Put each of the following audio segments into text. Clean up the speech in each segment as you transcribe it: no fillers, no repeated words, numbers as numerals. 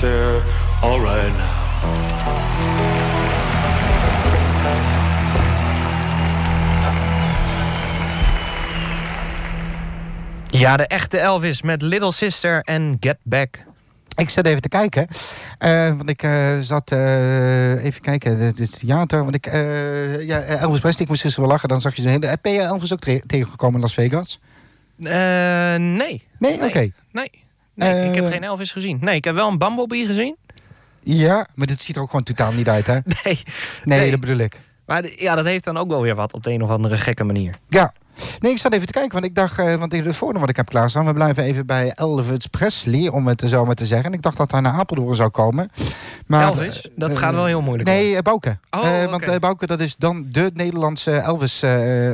there all right now. Ja, de echte Elvis met Little Sister en Get Back. Ik zat even te kijken. Want ik zat even kijken. Het is theater. Want Elvis Presley, ik moest gisteren wel lachen. Dan zag je ze hele. Ben je Elvis ook tegengekomen in Las Vegas? Nee. Nee? Oké. Nee, ik heb geen Elvis gezien. Nee, ik heb wel een Bumblebee gezien. Ja, maar dit ziet er ook gewoon totaal niet uit, hè? Nee, dat bedoel ik. Maar dat heeft dan ook wel weer wat op de een of andere gekke manier. Ja. Nee, ik zat even te kijken, want ik dacht, want het volgende wat ik heb klaarstaan, we blijven even bij Elvis Presley, om het zo maar te zeggen. En ik dacht dat hij naar Apeldoorn zou komen. Maar, Elvis? Dat gaat wel heel moeilijk. Nee, Bouke. Okay. Want Bouke, dat is dan de Nederlandse Elvis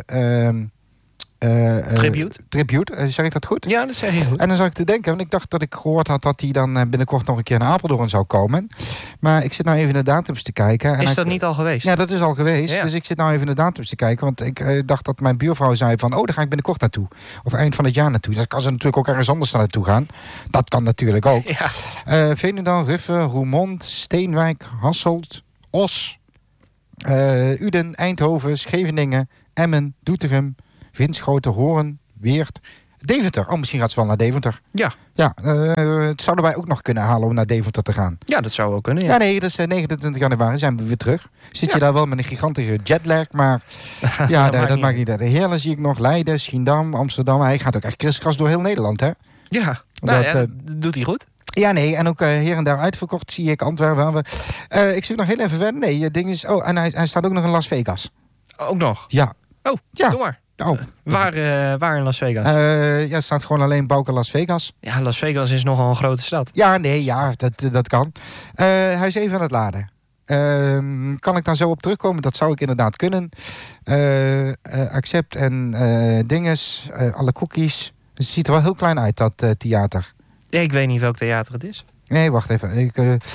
tribute. Zeg ik dat goed? Ja, dat zeg je goed. En dan zat ik te denken, want ik dacht dat ik gehoord had dat hij dan binnenkort nog een keer naar Apeldoorn zou komen. Maar ik zit nou even in de datums te kijken. En is dat niet al geweest? Ja, dat is al geweest. Ja. Dus ik zit nou even in de datums te kijken. Want ik dacht dat mijn buurvrouw zei van, daar ga ik binnenkort naartoe. Of eind van het jaar naartoe. Dan kan ze natuurlijk ook ergens anders naartoe gaan. Dat kan natuurlijk ook. Ja. Veenendaal, Ruffen, Roermond, Steenwijk, Hasselt, Os, Uden, Eindhoven, Scheveningen, Emmen, Doetinchem, Winschoten, Hoorn, Weert, Deventer. Oh, misschien gaat ze wel naar Deventer. Ja. Ja, het zouden wij ook nog kunnen halen om naar Deventer te gaan. Ja, dat zou wel kunnen. Ja, Ja, nee, dat is 29 januari zijn we weer terug. Zit je daar wel met een gigantische jetlag, maar ja, dat maakt niet uit. Heerlen zie ik nog, Leiden, Schiedam, Amsterdam. Hij gaat ook echt kriskras door heel Nederland, hè? Ja, dat doet hij goed. Ja, nee, en ook hier en daar uitverkocht zie ik Antwerpen. Ik zoek nog heel even verder. Nee, het ding is, en hij staat ook nog in Las Vegas. Ook nog? Ja. Oh, ja. Doe maar. Oh. Waar in Las Vegas? Het staat gewoon alleen Bouke Las Vegas. Ja, Las Vegas is nogal een grote stad. Ja, nee, ja, dat kan. Hij is even aan het laden. Kan ik daar zo op terugkomen? Dat zou ik inderdaad kunnen. Accept en dinges, alle cookies. Het ziet er wel heel klein uit, dat theater. Ja, ik weet niet welk theater het is. Nee, wacht even.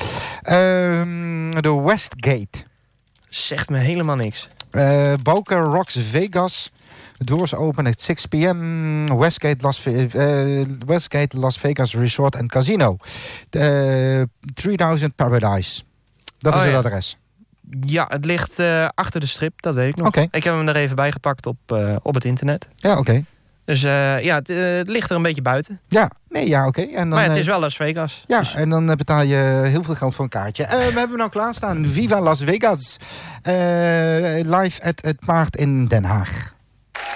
De Westgate. Zegt me helemaal niks. Bouke Rocks Vegas. Doors open at 6 p.m. Westgate Las Vegas Resort and Casino. 3000 Paradise. Dat is het adres. Ja, het ligt achter de strip, dat weet ik nog. Okay. Ik heb hem er even bij gepakt op het internet. Ja, oké. Dus het ligt er een beetje buiten. Ja, nee, ja, oké. En dan, maar het is wel Las Vegas. Ja, dus. En dan betaal je heel veel geld voor een kaartje. We hebben nou klaarstaan Viva Las Vegas. Live at het Paard in Den Haag.